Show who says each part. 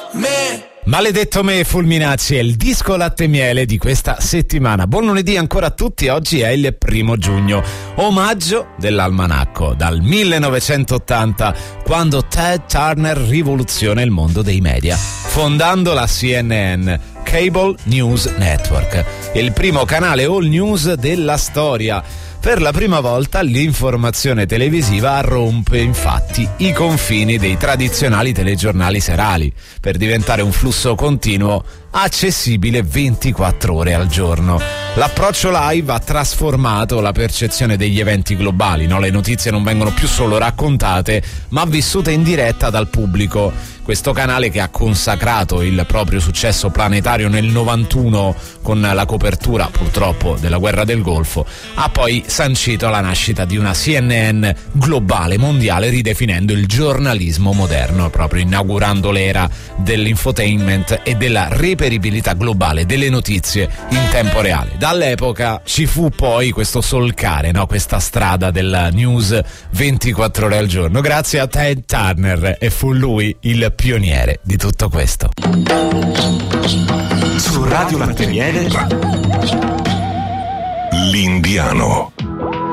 Speaker 1: Maledetto me, Fulminacci, è il disco latte e miele di questa settimana. Buon lunedì ancora a tutti, oggi è il 1 giugno, omaggio dell'almanacco, dal 1980, quando Ted Turner rivoluziona il mondo dei media, fondando la CNN, Cable News Network, il primo canale all news della storia. Per la prima volta l'informazione televisiva rompe infatti i confini dei tradizionali telegiornali serali per diventare un flusso continuo accessibile 24 ore al giorno. L'approccio live ha trasformato la percezione degli eventi globali, no? Le notizie non vengono più solo raccontate ma vissute in diretta dal pubblico. Questo canale, che ha consacrato il proprio successo planetario nel 91 con la copertura purtroppo della guerra del Golfo, ha poi sancito la nascita di una CNN globale, mondiale, ridefinendo il giornalismo moderno, proprio inaugurando l'era dell'infotainment e della reperibilità globale delle notizie in tempo reale. Dall'epoca ci fu poi questo solcare, no? Questa strada della news 24 ore al giorno, grazie a Ted Turner, e fu lui il pioniere di tutto questo.
Speaker 2: Su Radio Latte e Miele, l'Indiano.